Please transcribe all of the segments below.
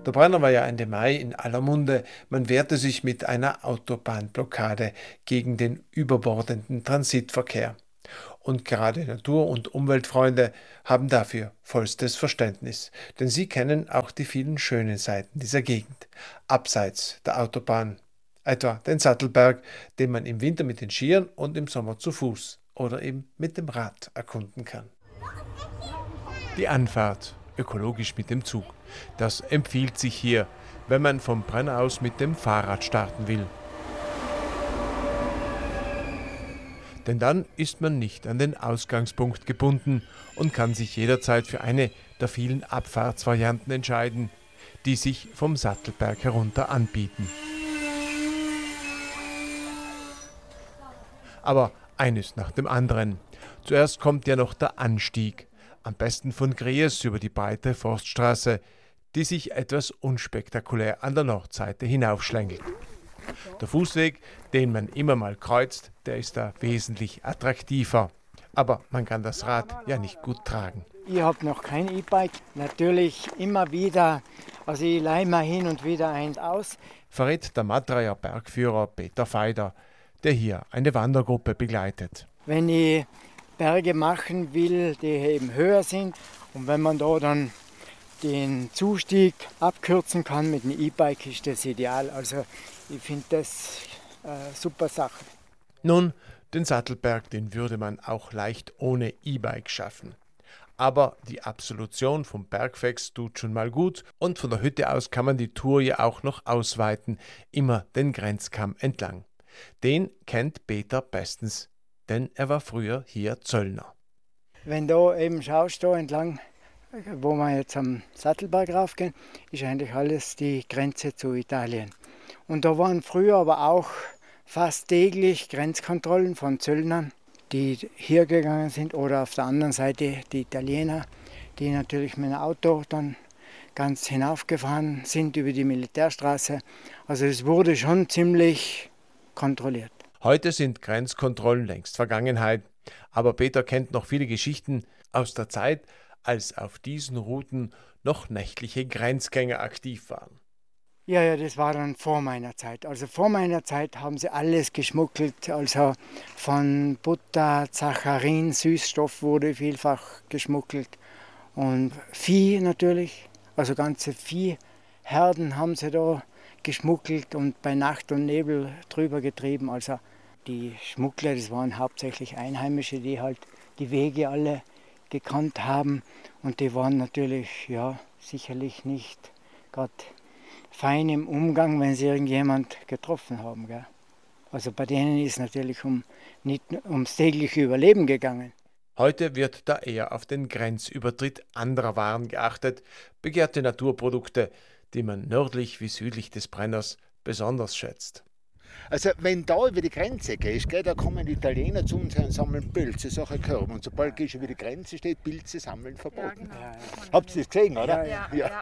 Der Brenner war ja Ende Mai in aller Munde. Man wehrte sich mit einer Autobahnblockade gegen den überbordenden Transitverkehr. Und gerade Natur- und Umweltfreunde haben dafür vollstes Verständnis, denn sie kennen auch die vielen schönen Seiten dieser Gegend, abseits der Autobahn, etwa den Sattelberg, den man im Winter mit den Skiern und im Sommer zu Fuß oder eben mit dem Rad erkunden kann. Die Anfahrt, ökologisch mit dem Zug, das empfiehlt sich hier, wenn man vom Brenner aus mit dem Fahrrad starten will. Denn dann ist man nicht an den Ausgangspunkt gebunden und kann sich jederzeit für eine der vielen Abfahrtsvarianten entscheiden, die sich vom Sattelberg herunter anbieten. Aber eines nach dem anderen. Zuerst kommt ja noch der Anstieg, am besten von Gries über die breite Forststraße, die sich etwas unspektakulär an der Nordseite hinaufschlängelt. Der Fußweg, den man immer mal kreuzt, der ist da wesentlich attraktiver. Aber man kann das Rad ja nicht gut tragen. Ich habe noch kein E-Bike. Natürlich immer wieder, also ich leihe mir hin und wieder eins aus. Verrät der Matrayer Bergführer Peter Feider, der hier eine Wandergruppe begleitet. Wenn ich Berge machen will, die eben höher sind und wenn man da dann den Zustieg abkürzen kann mit dem E-Bike, ist das ideal. Also ich finde das eine super Sache. Nun, den Sattelberg, den würde man auch leicht ohne E-Bike schaffen. Aber die Absolution vom Bergfex tut schon mal gut und von der Hütte aus kann man die Tour ja auch noch ausweiten, immer den Grenzkamm entlang. Den kennt Peter bestens, denn er war früher hier Zöllner. Wenn du eben schaust, da entlang, wo wir jetzt am Sattelberg raufgehen, ist eigentlich alles die Grenze zu Italien. Und da waren früher aber auch fast täglich Grenzkontrollen von Zöllnern, die hier gegangen sind, oder auf der anderen Seite die Italiener, die natürlich mit dem Auto dann ganz hinaufgefahren sind über die Militärstraße. Also es wurde schon ziemlich kontrolliert. Heute sind Grenzkontrollen längst Vergangenheit, aber Peter kennt noch viele Geschichten aus der Zeit, als auf diesen Routen noch nächtliche Grenzgänger aktiv waren. Ja, das war dann vor meiner Zeit. Also vor meiner Zeit haben sie alles geschmuggelt, also von Butter, Saccharin, Süßstoff wurde vielfach geschmuggelt und Vieh natürlich, also ganze Viehherden haben sie da geschmuggelt und bei Nacht und Nebel drüber getrieben. Also die Schmuggler, das waren hauptsächlich Einheimische, die halt die Wege alle gekannt haben und die waren natürlich sicherlich nicht gerade fein im Umgang, wenn sie irgendjemand getroffen haben. Gell? Also bei denen ist es natürlich nicht ums tägliche Überleben gegangen. Heute wird da eher auf den Grenzübertritt anderer Waren geachtet, begehrte Naturprodukte, die man nördlich wie südlich des Brenners besonders schätzt. Also wenn da über die Grenze gehst, da kommen die Italiener zu uns und sammeln Pilze, solche Körbe. Und sobald du über die Grenze steht, Pilze sammeln verboten. Ja, genau. Habt ihr das gesehen, oder? Ja.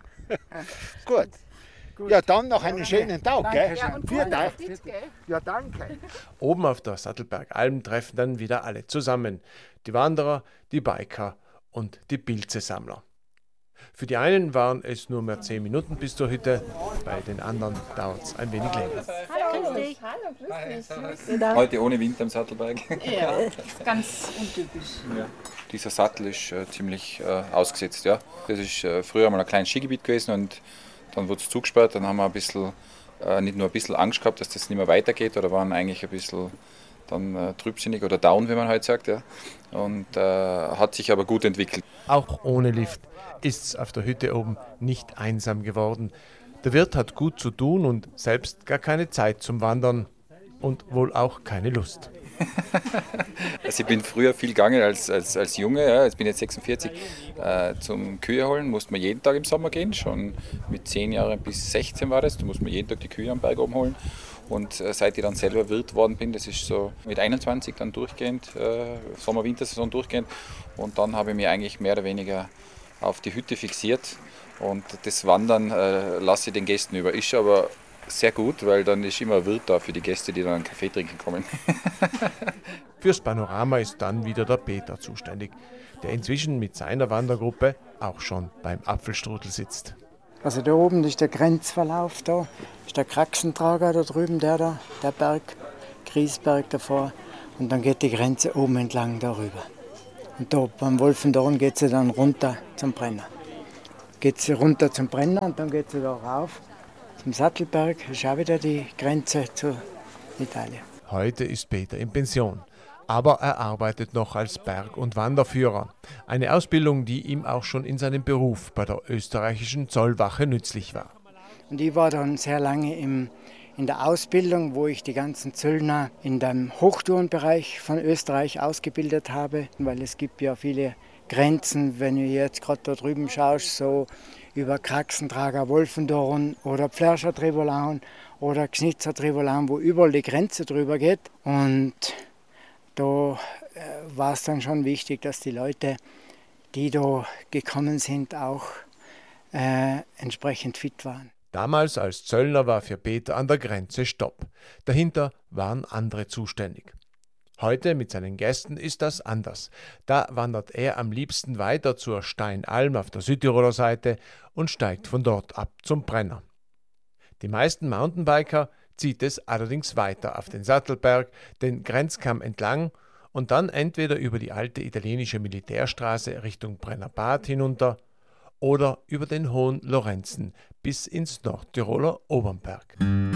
Gut. Ja, dann noch einen schönen Tag. Gell? Ja, und guten Appetit, gell? Ja, danke. Oben auf der Sattelbergalm treffen dann wieder alle zusammen. Die Wanderer, die Biker und die Pilzesammler. Für die einen waren es nur mehr 10 Minuten bis zur Hütte, bei den anderen dauert es ein wenig länger. Hallo, grüß dich. Hallo, grüß dich. Heute ohne Wind am Sattelberg. Ja, ganz untypisch. Ja. Dieser Sattel ist ziemlich ausgesetzt. Ja. Das ist früher mal ein kleines Skigebiet gewesen und dann wurde es zugesperrt. Dann haben wir ein bisschen, nicht nur ein bisschen Angst gehabt, dass das nicht mehr weitergeht, oder waren eigentlich ein bisschen dann trübsinnig oder down, wie man heute sagt. Ja. Und hat sich aber gut entwickelt. Auch ohne Lift ist es auf der Hütte oben nicht einsam geworden. Der Wirt hat gut zu tun und selbst gar keine Zeit zum Wandern und wohl auch keine Lust. Also ich bin früher viel gegangen als Junge, ja. Jetzt bin ich jetzt 46. Zum Kühe holen musste man jeden Tag im Sommer gehen, schon mit 10 Jahren bis 16 war das. Da musste man jeden Tag die Kühe am Berg oben holen. Und seit ich dann selber Wirt worden bin, das ist so mit 21 dann durchgehend, Sommer-Wintersaison durchgehend. Und dann habe ich mich eigentlich mehr oder weniger auf die Hütte fixiert. Und das Wandern lasse ich den Gästen über. Ist aber sehr gut, weil dann ist immer ein Wirt da für die Gäste, die dann einen Kaffee trinken kommen. Fürs Panorama ist dann wieder der Peter zuständig, der inzwischen mit seiner Wandergruppe auch schon beim Apfelstrudel sitzt. Also da oben ist der Grenzverlauf, da ist der Kraxentrager da drüben, der Berg, Griesberg davor. Und dann geht die Grenze oben entlang darüber. Und da beim Wolfendorn geht sie dann runter zum Brenner. Geht sie runter zum Brenner und dann geht sie da rauf zum Sattelberg. Das ist auch wieder die Grenze zu Italien. Heute ist Peter in Pension, aber er arbeitet noch als Berg- und Wanderführer. Eine Ausbildung, die ihm auch schon in seinem Beruf bei der österreichischen Zollwache nützlich war. Und ich war dann sehr lange in der Ausbildung, wo ich die ganzen Zöllner in dem Hochtourenbereich von Österreich ausgebildet habe, weil es gibt ja viele Grenzen, wenn du jetzt gerade da drüben schaust, so über Kraxentrager, Wolfendorn oder Pflärscher Tribolaun oder Gnitzer Tribolaun, wo überall die Grenze drüber geht. Und da war es dann schon wichtig, dass die Leute, die da gekommen sind, auch entsprechend fit waren. Damals als Zöllner war für Peter an der Grenze Stopp. Dahinter waren andere zuständig. Heute mit seinen Gästen ist das anders. Da wandert er am liebsten weiter zur Steinalm auf der Südtiroler Seite und steigt von dort ab zum Brenner. Die meisten Mountainbiker zieht es allerdings weiter auf den Sattelberg, den Grenzkamm entlang und dann entweder über die alte italienische Militärstraße Richtung Brennerbad hinunter oder über den Hohen Lorenzen bis ins Nordtiroler Obernberg.